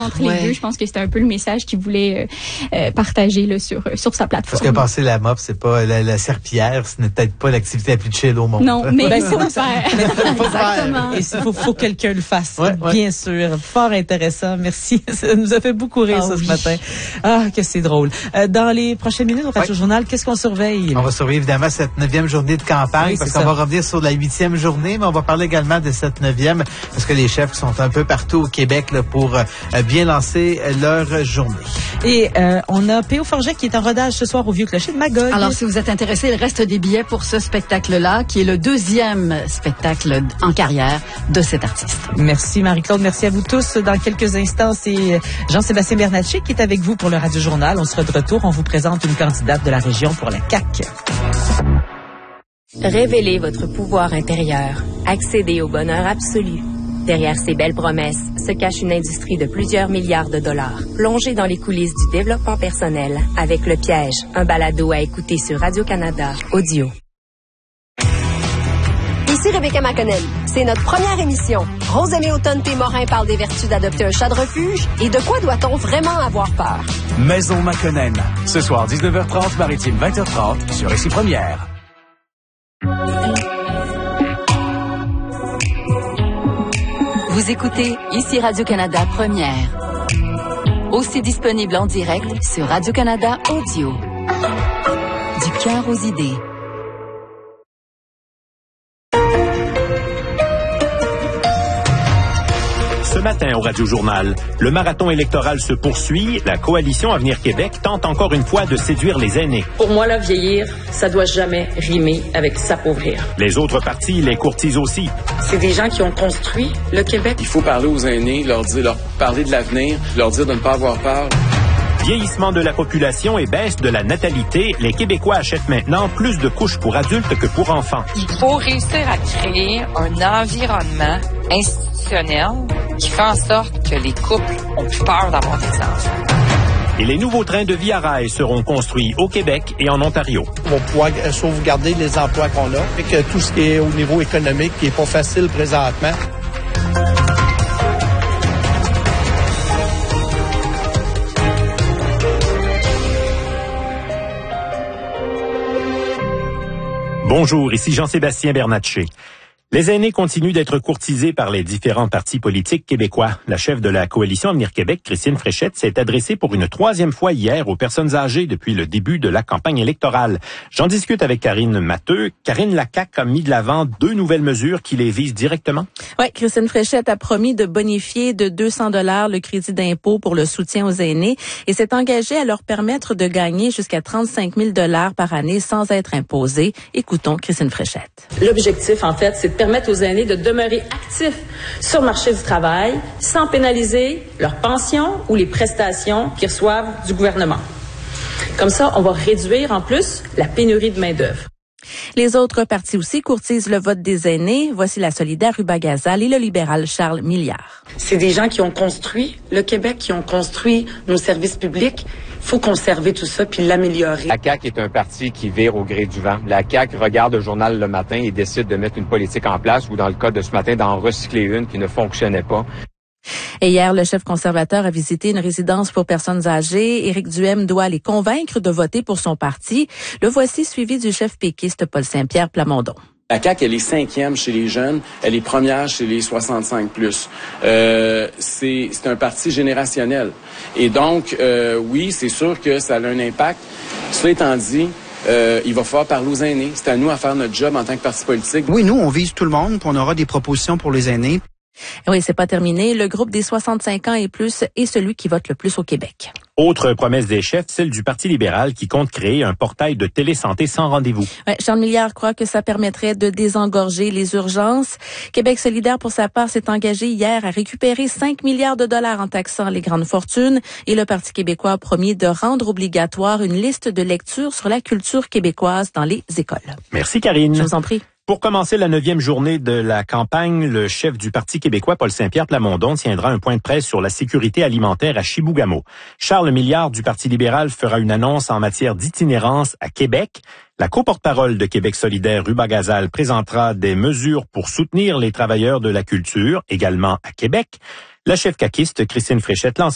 Entre les deux, je pense que c'était un peu le message qu'il voulait partager là, sur sa plateforme. Parce que passer la mop, c'est pas la serpillière, ce n'est peut-être pas l'activité la plus chill au monde. Non, mais il faut le faire. Exactement. Et il faut que quelqu'un le fasse, bien sûr. Fort intéressant. Merci. Ça nous a fait beaucoup rire ce matin. Ah, que c'est drôle. Dans les prochaines minutes, au Radio Journal, qu'est-ce qu'on surveille? On va surveiller évidemment cette 9e journée de campagne parce qu'on va revenir sur la 8e journée, mais on va parler également de cette 9e parce que les chefs sont un peu partout au Québec là, pour bien lancer leur journée. Et on a P.O. Forget qui est en rodage ce soir au Vieux-Clocher de Magog. Alors, si vous êtes intéressé, il reste des billets pour ce spectacle-là, qui est le 2e spectacle en carrière de cet artiste. Merci Marie-Claude, merci à vous tous. Dans quelques instants, c'est Jean-Sébastien Bernatchez qui est avec vous pour le Radio Journal. On sera de retour, on vous présente une candidate de la région pour la CAQ. Révélez votre pouvoir intérieur. Accédez au bonheur absolu. Derrière ces belles promesses se cache une industrie de plusieurs milliards de dollars. Plongez dans les coulisses du développement personnel avec Le Piège, un balado à écouter sur Radio-Canada Audio. Ici Rebecca McConnell. C'est notre première émission. Rosemée Automne-Morin parle des vertus d'adopter un chat de refuge et de quoi doit-on vraiment avoir peur. Maison McConnell. Ce soir, 19h30, Maritime 20h30 sur Ici Première. Vous écoutez ici Radio-Canada Première. Aussi disponible en direct sur Radio-Canada Audio. Du cœur aux idées. Ce matin au Radio Journal, le marathon électoral se poursuit. La coalition Avenir Québec tente encore une fois de séduire les aînés. Pour moi, là, vieillir, ça doit jamais rimer avec s'appauvrir. Les autres partis les courtisent aussi. C'est des gens qui ont construit le Québec. Il faut parler aux aînés, leur parler de l'avenir, leur dire de ne pas avoir peur. Vieillissement de la population et baisse de la natalité, les Québécois achètent maintenant plus de couches pour adultes que pour enfants. Il faut réussir à créer un environnement institutionnel qui fait en sorte que les couples ont plus peur d'avoir des enfants. Et les nouveaux trains de Via Rail seront construits au Québec et en Ontario. On va pouvoir sauvegarder les emplois qu'on a et que tout ce qui est au niveau économique qui n'est pas facile présentement. Bonjour, ici Jean-Sébastien Bernatchez. Les aînés continuent d'être courtisés par les différents partis politiques québécois. La chef de la coalition Avenir Québec, Christine Fréchette, s'est adressée pour une 3e fois hier aux personnes âgées depuis le début de la campagne électorale. J'en discute avec Karine Matteux. Karine, la CAQ a mis de l'avant 2 nouvelles mesures qui les visent directement. Oui, Christine Fréchette a promis de bonifier de 200 $ le crédit d'impôt pour le soutien aux aînés et s'est engagée à leur permettre de gagner jusqu'à 35 000 $ par année sans être imposés. Écoutons Christine Fréchette. L'objectif, en fait, c'est de permettre aux aînés de demeurer actifs sur le marché du travail sans pénaliser leur pension ou les prestations qu'ils reçoivent du gouvernement. Comme ça, on va réduire en plus la pénurie de main-d'œuvre. Les autres partis aussi courtisent le vote des aînés. Voici la solidaire Rubagazal et le libéral Charles Milliard. C'est des gens qui ont construit le Québec, qui ont construit nos services publics. Il faut conserver tout ça puis l'améliorer. La CAQ est un parti qui vire au gré du vent. La CAQ regarde le journal le matin et décide de mettre une politique en place ou dans le cas de ce matin d'en recycler une qui ne fonctionnait pas. Et hier, le chef conservateur a visité une résidence pour personnes âgées. Éric Duhem doit les convaincre de voter pour son parti. Le voici suivi du chef péquiste Paul Saint-Pierre Plamondon. La CAQ, elle est 5e chez les jeunes, elle est première chez les 65+. C'est un parti générationnel. Et donc, oui, c'est sûr que ça a un impact. Cela étant dit, il va falloir parler aux aînés. C'est à nous à faire notre job en tant que parti politique. Oui, nous, on vise tout le monde, puis on aura des propositions pour les aînés. Oui, c'est pas terminé. Le groupe des 65 ans et plus est celui qui vote le plus au Québec. Autre promesse des chefs, celle du Parti libéral qui compte créer un portail de télésanté sans rendez-vous. Ouais, Charles Milliard croit que ça permettrait de désengorger les urgences. Québec solidaire, pour sa part, s'est engagé hier à récupérer 5 milliards de dollars en taxant les grandes fortunes. Et le Parti québécois a promis de rendre obligatoire une liste de lecture sur la culture québécoise dans les écoles. Merci, Karine. Je vous en prie. Pour commencer la 9e journée de la campagne, le chef du Parti québécois, Paul Saint-Pierre Plamondon, tiendra un point de presse sur la sécurité alimentaire à Chibougamau. Charles Milliard du Parti libéral fera une annonce en matière d'itinérance à Québec. La co-porte-parole de Québec solidaire, Rubagazal, présentera des mesures pour soutenir les travailleurs de la culture, également à Québec. La chef caquiste, Christine Fréchette, lance